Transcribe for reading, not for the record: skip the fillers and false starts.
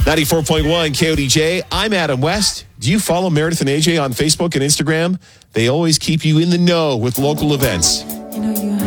94.1 KODJ. I'm Adam West. Do you follow Meredith and AJ on Facebook and Instagram? They always keep you in the know with local events. You know, you